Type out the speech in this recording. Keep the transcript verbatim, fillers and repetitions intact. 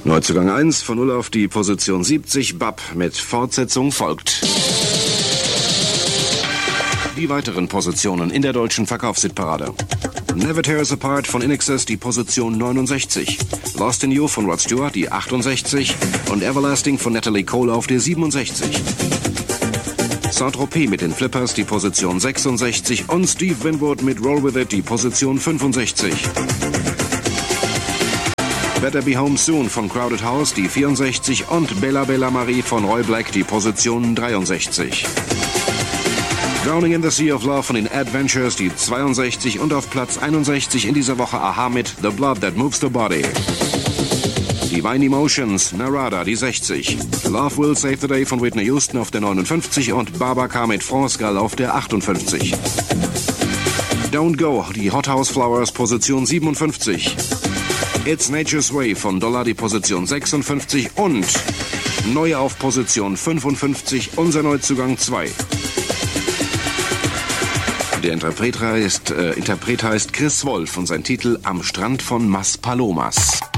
Neuzugang eins, von null auf die Position siebzig, Bab mit Fortsetzung folgt. Die weiteren Positionen in der deutschen Verkaufshitparade. Never Tear Us Apart von In Excess, die Position neunundsechzig. Lost in You von Rod Stewart, die achtundsechzig. Und Everlasting von Natalie Cole auf der siebenundsechzig. Saint-Tropez mit den Flippers, die Position sechsundsechzig. Und Steve Winwood mit Roll With It, die Position fünfundsechzig. Better Be Home Soon von Crowded House, die vierundsechzig. Und Bella Bella Marie von Roy Black, die Position dreiundsechzig. Drowning in the Sea of Love von den Adventures, die zweiundsechzig. Und auf Platz einundsechzig in dieser Woche a-ha mit The Blood That Moves the Body. Divine Emotions, Narada, die sechzig. Love Will Save the Day von Whitney Houston auf der neunundfünfzig und Babacar mit France Gall auf der achtundfünfzig. Don't Go, die Hot House Flowers, Position siebenundfünfzig. It's Nature's Way von Dollar, die Position sechsundfünfzig. Und neu auf Position fünfundfünfzig, unser Neuzugang zwei. Der Interpret heißt, äh, Interpret heißt Chris Wolf und sein Titel Am Strand von Maspalomas.